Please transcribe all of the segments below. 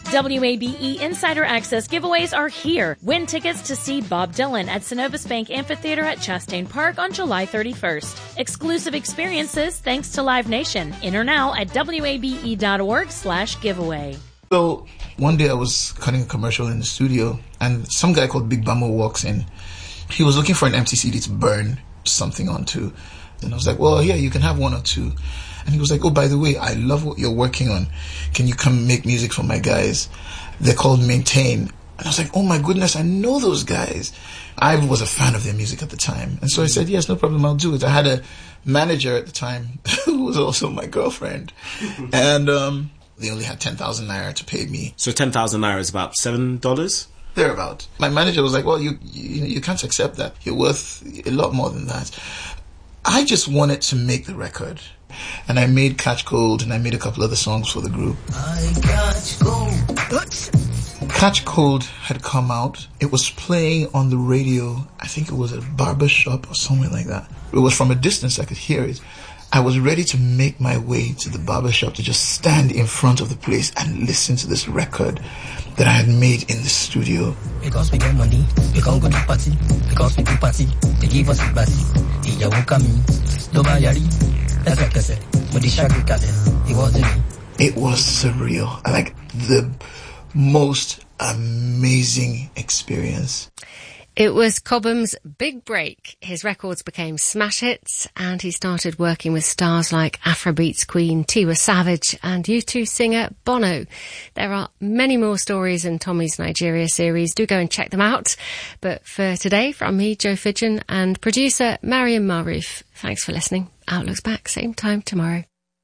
WABE Insider Access giveaways are here. Win tickets to see Bob Dylan at Synovus Bank Amphitheater at Chastain Park on July 31st. Exclusive experiences thanks to Live Nation. Enter now at wabe.org/giveaway. So one day I was cutting a commercial in the studio and some guy called Big Bamo walks in. He was looking for an empty CD to burn something onto. And I was like, well, yeah, you can have one or two. And he was like, oh, by the way, I love what you're working on. Can you come make music for my guys? They're called Maintain. And I was like, oh my goodness, I know those guys. I was a fan of their music at the time. And so I said, yes, no problem, I'll do it. I had a manager at the time who was also my girlfriend. And they only had 10,000 naira to pay me. So 10,000 naira is about $7? Thereabout. My manager was like, well, you can't accept that. You're worth a lot more than that. I just wanted to make the record. And I made Catch Cold and I made a couple other songs for the group. Catch Cold had come out. It was playing on the radio. I think it was at a barber shop or somewhere like that. It was from a distance, I could hear it. I was ready to make my way to the barber shop to just stand in front of the place and listen to this record that I had made in the studio. Because we get money, we can't go to party. Because we do party, they give us a body. It was surreal. Like the most amazing experience. It was Cobham's big break. His records became smash hits and he started working with stars like Afrobeats queen Tiwa Savage and U2 singer Bono. There are many more stories in Tommy's Nigeria series. Do go and check them out. But for today, from me, Joe Fidgen, and producer Mariam Maroof, thanks for listening. Outlook's back, same time tomorrow.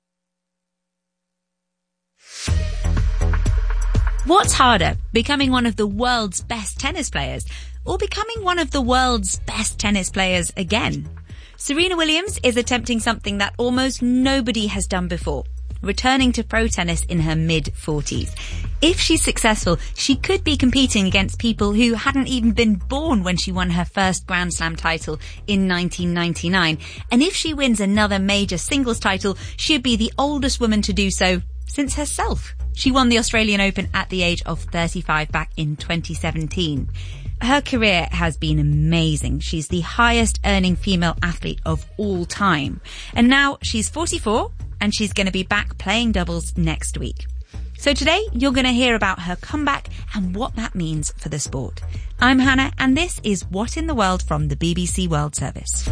What's harder, becoming one of the world's best tennis players or becoming one of the world's best tennis players again? Serena Williams is attempting something that almost nobody has done before, returning to pro tennis in her mid-40s. If she's successful, she could be competing against people who hadn't even been born when she won her first Grand Slam title in 1999. And if she wins another major singles title, she'd be the oldest woman to do so since herself. She won the Australian Open at the age of 35 back in 2017. Her career has been amazing. She's the highest earning female athlete of all time. And now she's 44 and she's going to be back playing doubles next week. So today you're going to hear about her comeback and what that means for the sport. I'm Hannah and this is What in the World from the BBC World Service.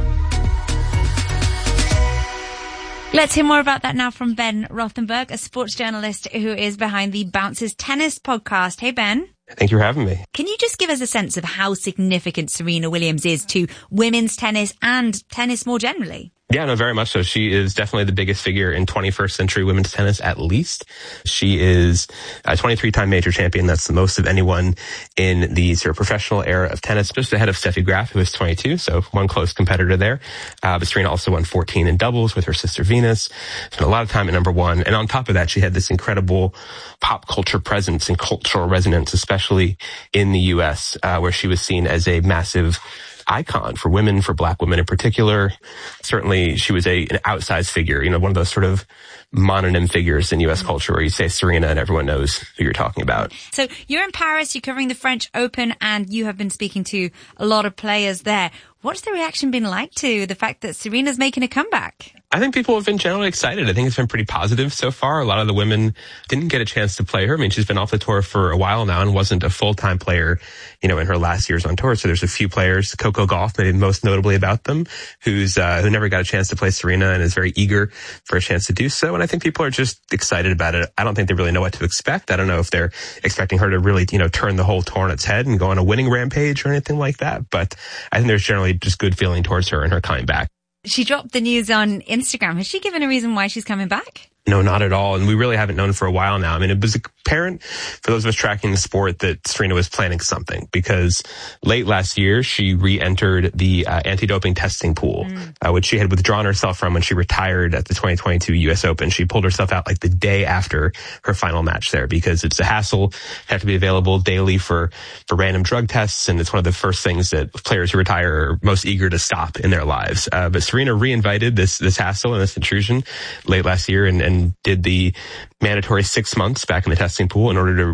Let's hear more about that now from Ben Rothenberg, a sports journalist who is behind the Bounces Tennis podcast. Hey, Ben. Thank you for having me. Can you just give us a sense of how significant Serena Williams is to women's tennis and tennis more generally? Yeah, no, very much so. She is definitely the biggest figure in 21st century women's tennis, at least. She is a 23-time major champion. That's the most of anyone in the sort of professional era of tennis, just ahead of Steffi Graf, who is 22, so one close competitor there. But Serena also won 14 in doubles with her sister Venus. Spent a lot of time at number one. And on top of that, she had this incredible pop culture presence and cultural resonance, especially in the U.S., where she was seen as a massive icon for women, for black women in particular. Certainly she was an outsized figure, one of those sort of mononym figures in U.S. culture where you say Serena and everyone knows who you're talking about. So you're in Paris, you're covering the French Open, and you have been speaking to a lot of players there. What's the reaction been like to the fact that Serena's making a comeback? I think people have been generally excited. I think it's been pretty positive so far. A lot of the women didn't get a chance to play her. I mean, she's been off the tour for a while now and wasn't a full-time player, in her last years on tour. So there's a few players, Coco Gauff, maybe most notably about them, who never got a chance to play Serena and is very eager for a chance to do so. And I think people are just excited about it. I don't think they really know what to expect. I don't know if they're expecting her to really, turn the whole tour on its head and go on a winning rampage or anything like that. But I think there's generally just good feeling towards her and her coming back. She dropped the news on Instagram. Has she given a reason why she's coming back? No, not at all. And we really haven't known for a while now. I mean, it was apparent for those of us tracking the sport that Serena was planning something because late last year, she re-entered the anti-doping testing pool, which she had withdrawn herself from when she retired at the 2022 U.S. Open. She pulled herself out like the day after her final match there because it's a hassle, have to be available daily for random drug tests. And it's one of the first things that players who retire are most eager to stop in their lives. But Serena re-invited this hassle and this intrusion late last year and did the mandatory 6 months back in the testing pool in order to